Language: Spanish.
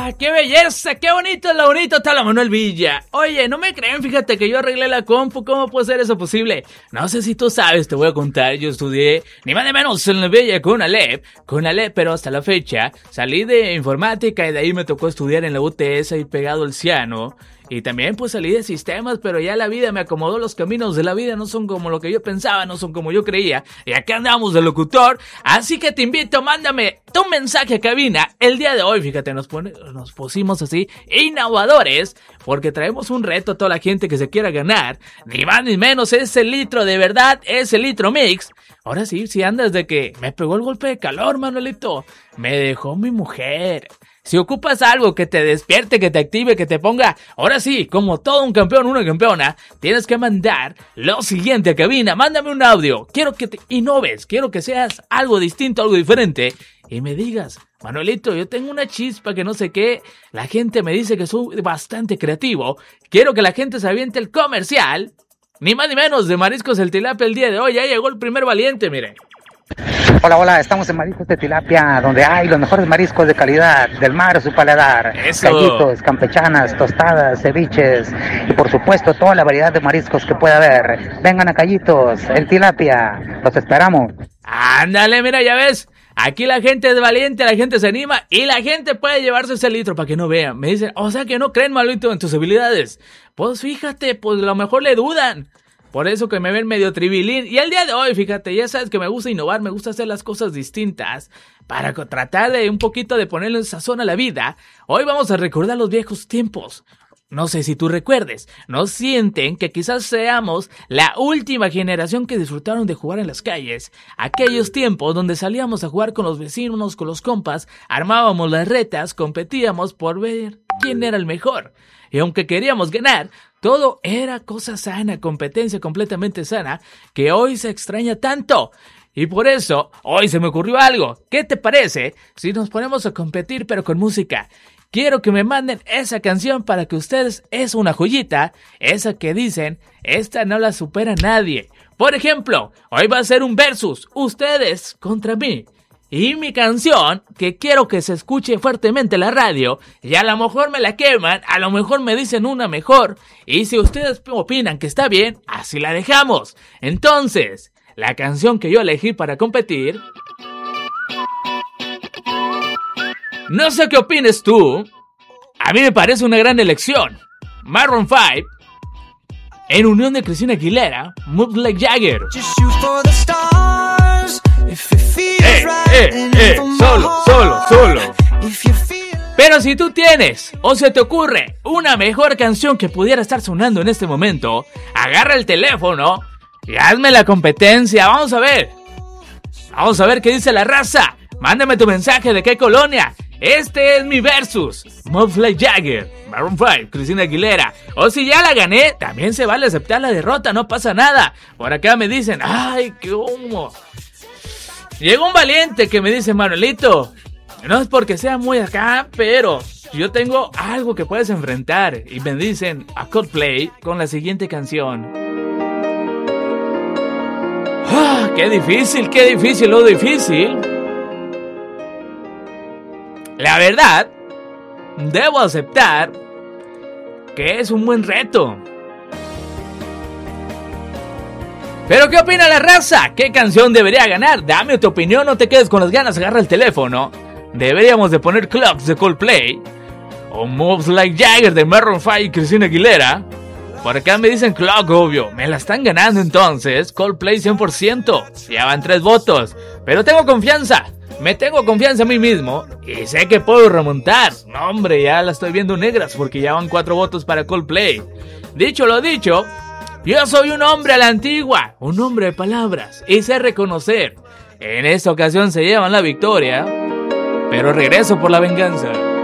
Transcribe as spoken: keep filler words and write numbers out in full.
¡Ah, qué belleza! ¡Qué bonito, lo bonito está la Manuel Villa! Oye, no me creen, fíjate que yo arreglé la compu, ¿cómo puede ser eso posible? No sé si tú sabes, te voy a contar, yo estudié ni más ni menos en la Bella con Alep, con Alep, pero hasta la fecha salí de informática y de ahí me tocó estudiar en la U T S y pegado al Ciano. Y también pues salí de sistemas, pero ya la vida me acomodó, los caminos de la vida no son como lo que yo pensaba, no son como yo creía. Y acá andamos de locutor, así que te invito, mándame tu mensaje a cabina. El día de hoy, fíjate, nos, pone, nos pusimos así, innovadores, porque traemos un reto a toda la gente que se quiera ganar. Ni más ni menos, ese litro de verdad, ese litro mix. Ahora sí, si andas de que me pegó el golpe de calor, Manuelito, me dejó mi mujer. Si ocupas algo que te despierte, que te active, que te ponga, ahora sí, como todo un campeón, una campeona, tienes que mandar lo siguiente a cabina. Mándame un audio. Quiero que te innoves, quiero que seas algo distinto, algo diferente. Y me digas, Manuelito, yo tengo una chispa que no sé qué. La gente me dice que soy bastante creativo. Quiero que la gente se aviente el comercial. Ni más ni menos de Mariscos El Tilapia el día de hoy. Ya llegó el primer valiente, mire. Hola, hola, estamos en Mariscos de Tilapia, donde hay los mejores mariscos de calidad, del mar a su paladar. Eso. Callitos, campechanas, tostadas, ceviches y por supuesto toda la variedad de mariscos que pueda haber. Vengan a Callitos, El Tilapia, los esperamos. Ándale, mira, ya ves. Aquí la gente es valiente, la gente se anima y la gente puede llevarse ese litro para que no vean. Me dicen, o sea que no creen, Manuelito, en tus habilidades. Pues fíjate, pues a lo mejor le dudan. Por eso que me ven medio tribilín. Y el día de hoy, fíjate, ya sabes que me gusta innovar, me gusta hacer las cosas distintas para tratar de un poquito de ponerle sazón a la vida. Hoy vamos a recordar los viejos tiempos. No sé si tú recuerdes, ¿no sienten que quizás seamos la última generación que disfrutaron de jugar en las calles? Aquellos tiempos donde salíamos a jugar con los vecinos, con los compas, armábamos las retas, competíamos por ver quién era el mejor. Y aunque queríamos ganar, todo era cosa sana, competencia completamente sana, que hoy se extraña tanto. Y por eso, hoy se me ocurrió algo. ¿Qué te parece si nos ponemos a competir pero con música? Quiero que me manden esa canción para que ustedes, es una joyita, esa que dicen, esta no la supera nadie. Por ejemplo, hoy va a ser un versus, ustedes contra mí. Y mi canción, que quiero que se escuche fuertemente en la radio, y a lo mejor me la queman, a lo mejor me dicen una mejor, y si ustedes opinan que está bien, así la dejamos. Entonces, la canción que yo elegí para competir... No sé qué opines tú, a mí me parece una gran elección. Maroon five, en unión de Christina Aguilera, Move Like Jagger. Eh, eh, eh, solo, solo, solo. Pero si tú tienes, o se te ocurre, una mejor canción que pudiera estar sonando en este momento, agarra el teléfono y hazme la competencia, vamos a ver. Vamos a ver qué dice la raza. Mándame tu mensaje de qué colonia. Este es mi versus, Move Like Jagger, Maroon five, Christina Aguilera. O si ya la gané, también se vale aceptar la derrota, no pasa nada. Por acá me dicen, ay, qué humo. Llegó un valiente que me dice, Manuelito, no es porque sea muy acá, pero yo tengo algo que puedes enfrentar. Y me dicen a Coldplay con la siguiente canción. ¡Ah, qué difícil, qué difícil, lo difícil! La verdad, debo aceptar que es un buen reto. ¿Pero qué opina la raza? ¿Qué canción debería ganar? Dame tu opinión, no te quedes con las ganas, agarra el teléfono. Deberíamos de poner Clocks de Coldplay o Moves Like Jagger de Maroon five y Christina Aguilera. Por acá me dicen Clock, obvio. Me la están ganando entonces. Coldplay cien por ciento. Ya van tres votos. Pero tengo confianza. Me tengo confianza en mí mismo y sé que puedo remontar. No, hombre, ya la estoy viendo negras porque ya van cuatro votos para Coldplay. Dicho lo dicho, yo soy un hombre a la antigua, un hombre de palabras y sé reconocer. En esta ocasión se llevan la victoria, pero regreso por la venganza.